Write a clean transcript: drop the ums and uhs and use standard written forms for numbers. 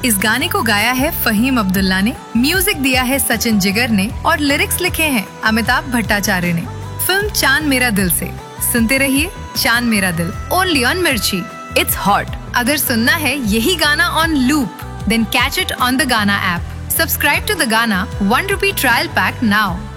इस गाने को गाया है फहीम अब्दुल्ला ने, म्यूजिक दिया है सचिन जिगर ने और लिरिक्स लिखे हैं अमिताभ भट्टाचार्य ने। फिल्म चांद मेरा दिल से। सुनते रहिए चांद मेरा दिल, ओनली ऑन मिर्ची। It's hot. अगर सुनना है यही गाना on loop, then catch it on the गाना ऐप। सब्सक्राइब टू द गाना 1 rupee trial pack now.